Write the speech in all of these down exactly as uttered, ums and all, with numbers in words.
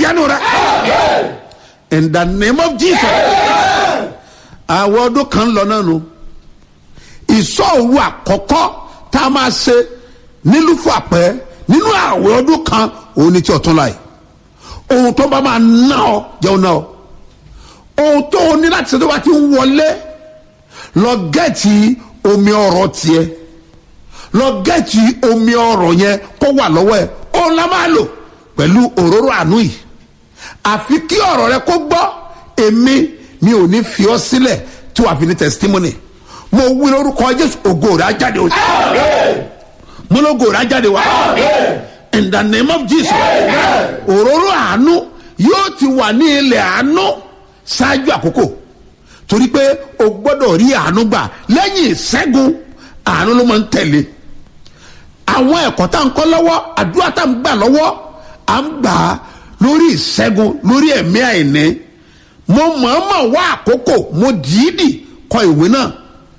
ìyanu rẹ in the name of Jesus. àwọn ọdún kan lọ náà nù ìsọ̀rù àkọ́kọ́ tá a máa ṣe nílùú àpẹ́ nínú àwọn ọdún kan òun ni tí ọ̀tún láì ohun tó bá máa ná ọ jẹun náà ohun tó o ní láti ṣe tó bá ti ń wọlé lọ gẹ́ẹ̀tì omi ọ̀rọ̀ tiẹ̀ lọ gẹ́ẹ̀tì omi ọ̀rọ̀ yẹn kó wà lọ́wọ́ ẹ̀ òun la máa lò pẹ̀lú òróró àánú yìí àfi kí ọ̀rọ̀ rẹ kó gbọ́ èmi mi ò ní fi ọ́ sílẹ̀ tí wàá fi ní testimony mo wí lórúkọ Jésù ògo rẹ á jáde o mo lógo rẹ á jáde wá in the name of Jesus. òróró àánú yóò ti wà ní ilẹ̀ àánú ṣáájú àkókò torí pé o gbọ́dọ̀ rí àánú gbà lẹ́yìn ìṣẹ́gun àánú ló máa ń tẹ̀lé àwọn ẹ̀kọ́ tá ń kọ́ lọ́wọ́ àdúrà tá ń gbà lọ́wọ́ à ń gbà á lórí ìṣẹ́gun lórí ẹ̀mí àìní mo mọ̀ọ́mọ̀ wá àkókò mo dìídì kọ ìwé náà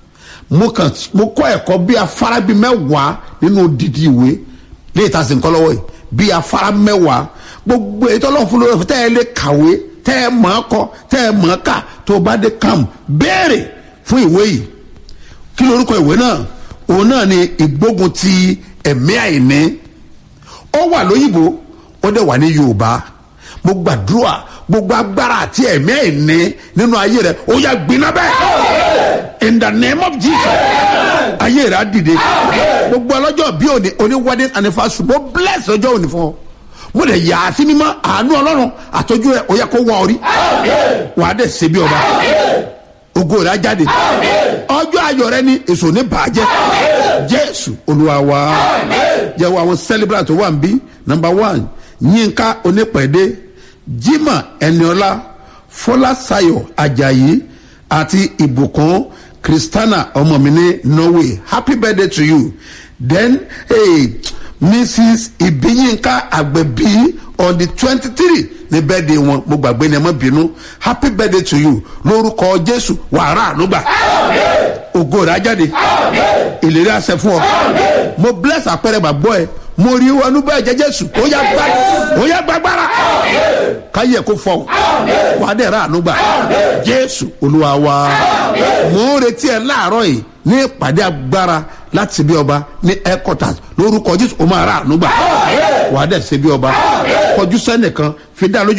mo kàn mo kọ́ ẹ̀kọ́ bí afárá bíi mẹ́wàá nínú dídì ìwé léyìí tá a sì ń kọ́ lọ́wọ́ yìí bí afárá mẹ́wàá gbogbo èyí tó lọ́wọ́ fún lórí tẹ́ ẹ lè kàwé tẹ́ ẹ mọ̀ ọ́ kọ́ tẹ́ ẹ mọ̀ ọ́ kà tó o bá dé kàm béèrè fún ìwé yìí kí lórúkọ ìwé náà òun náà ni ìgbógun ti ẹ̀mí àìní ó wà lóyìnbó ó dẹ̀ wà ní Yorùbá mo gbàdúrà gbogbo agbára àti ẹ̀mí àìní nínú ayé rẹ ó yá gbiná bẹ́ẹ̀ in the name of Jesus. ayé rẹ á dìde gbogbo ọlọ́jọ́ bí òní oní wedding anniversary mo bless ọjọ́ òní fún ọ mo lè yà á sí mímọ́ àánú Ọlọ́run àtọ́jú rẹ ó yẹ kó wá orí wàá dẹ̀ ṣe bí ọba ògo rẹ á jáde ọjọ́ ayọ̀ rẹ ní èso ní bàjẹ́ Jésù Olúwa wa jẹ́ wọ àwọn celebrant tó wà ń bí number one Yínká Onípẹ̀dé Jimoh Eniola Fọláṣayọ̀ Ajayi àti Ìbùkún Christiana ọmọ mi ní Norway happy birthday to you then hey, Missus Ibiyinka Agbebi on the twenty-three ní birthday wọn mo gbàgbé ní ẹ má bínú happy birthday to you lórúkọ Jésù wàrà ànúgbà ògo rẹ̀ á jáde ìlérí àṣẹ fún ọ mo bless àpẹẹrẹ bàbọ ẹ mo rí wọnú bẹ́ẹ̀ jẹ́ Jésù ó yá gbá ó yá gbàgbára káyé kó fọ wàá dẹ̀ rà ànúgbà Jésù Olúwa wa mo ń retí ẹ láàárọ̀ yìí ní ìpàdé agbára láti bí ọba ní headquarters lórúkọ Jésù ó máa rà ànúgbà wàá dẹ̀ ṣe bí ọba kọjú sẹ́nìkan fi dá lójú.